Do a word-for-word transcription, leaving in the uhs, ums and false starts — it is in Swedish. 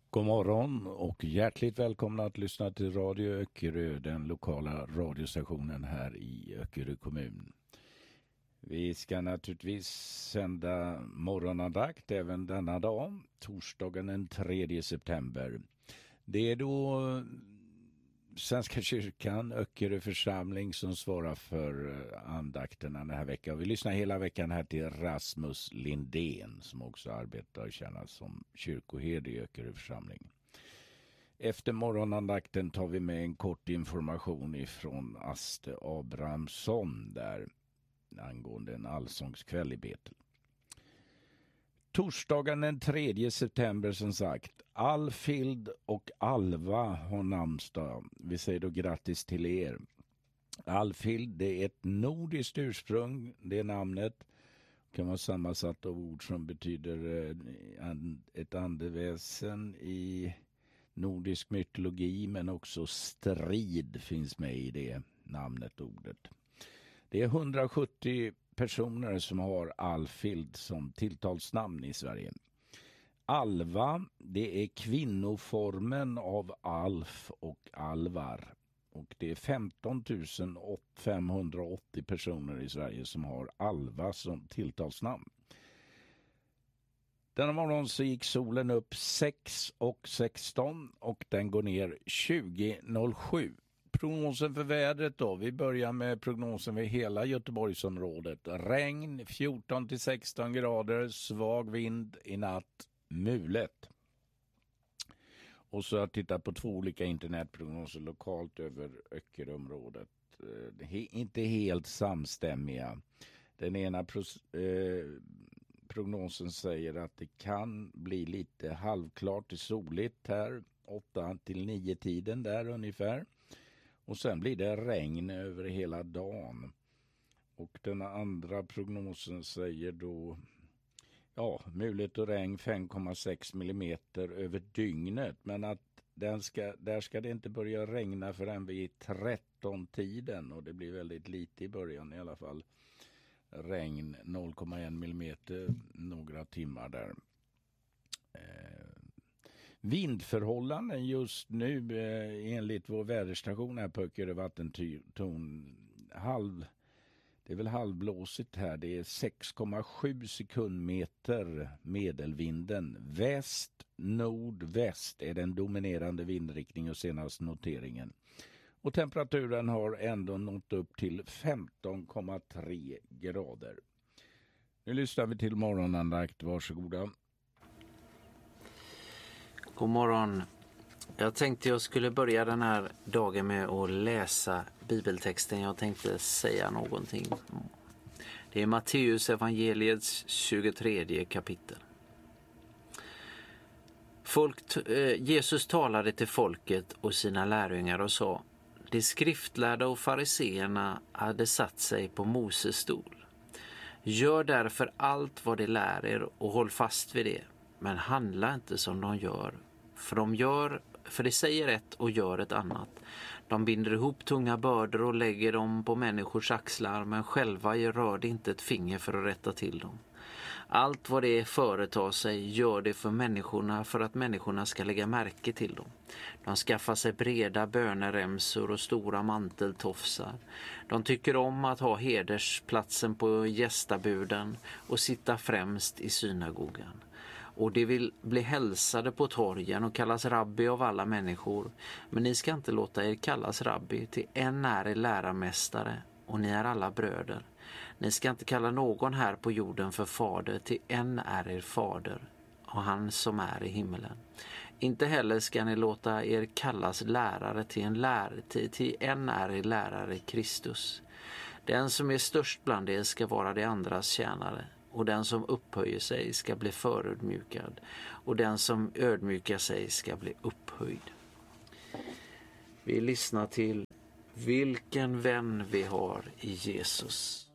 God morgon och hjärtligt välkomna att lyssna till Radio Öckerö, den lokala radiostationen här i Öckerö kommun. Vi ska naturligtvis sända morgonandakt även denna dag, torsdagen den tredje september. Det är då Svenska kyrkan, Öckerö församling, som svarar för andakterna den här veckan. Vi lyssnar hela veckan här till Rasmus Lindén som också arbetar och tjänar som kyrkoherde i Öckerö församling. Efter morgonandakten tar vi med en kort information ifrån Aste Abrahamsson där angående en allsångskväll i Betel. Torsdagen den tredje september som sagt. Alfild och Alva har namnsdag. Vi säger då grattis till er. Alfild, det är ett nordiskt ursprung, det är namnet. Det kan vara sammansatt av ord som betyder ett andeväsen i nordisk mytologi, men också strid finns med i det namnet, ordet. Det är hundrasjuttio personer som har Alfild som tilltalsnamn i Sverige. Alva, det är kvinnoformen av Alf och Alvar. Och det är femton tusen femhundraåttio personer i Sverige som har Alva som tilltalsnamn. Denna morgon så gick solen upp sex och sexton och den går ner tjugo noll sju. Prognosen för vädret då. Vi börjar med prognosen för hela Göteborgsområdet. Regn fjorton till sexton grader, svag vind i natt, mulet. Och så har jag tittat på två olika internetprognoser lokalt över Öckeröområdet. He, inte helt samstämmiga. Den ena pros, eh, prognosen säger att det kan bli lite halvklart och soligt här. åtta till nio tiden där ungefär. Och sen blir det regn över hela dagen. Och den andra prognosen säger då ja, mulet och regn fem komma sex millimeter över dygnet. Men att den ska, där ska det inte börja regna förrän vid tretton-tiden. Och det blir väldigt lite i början i alla fall. Regn noll komma en millimeter några timmar där. Eh, Vindförhållanden just nu eh, enligt vår väderstation här på Öckerö vattentorn halv, det är väl halvblåsigt här, det är sex komma sju sekundmeter medelvinden. Väst, nordväst är den dominerande vindriktning och senaste noteringen. Och temperaturen har ändå nått upp till femton komma tre grader. Nu lyssnar vi till morgonandakt, varsågoda. God morgon. Jag tänkte jag skulle börja den här dagen med att läsa bibeltexten jag tänkte säga någonting om. Det är Matteus evangeliets tjugotredje kapitel. Folk, eh, Jesus talade till folket och sina lärjungar och sa: de skriftlärda och fariseerna hade satt sig på Moses stol. Gör därför allt vad de lär er och håll fast vid det, men handla inte som de gör. För de gör, för de säger ett och gör ett annat. De binder ihop tunga bördor och lägger dem på människors axlar, men själva rör inte ett finger för att rätta till dem. Allt vad det företar sig gör det för människorna, för att människorna ska lägga märke till dem. De skaffar sig breda böneremsor och stora manteltofsar. De tycker om att ha hedersplatsen på gästabuden och sitta främst i synagogan. Och de vill bli hälsade på torgen och kallas rabbi av alla människor. Men ni ska inte låta er kallas rabbi, till en är er lärarmästare och ni är alla bröder. Ni ska inte kalla någon här på jorden för fader, till en är er fader och han som är i himmelen. Inte heller ska ni låta er kallas lärare, till en lärare, till, till en är er lärare Kristus. Den som är störst bland er ska vara de andras tjänare. Och den som upphöjer sig ska bli förödmjukad, och den som ödmjukar sig ska bli upphöjd. Vi lyssnar till vilken vän vi har i Jesus.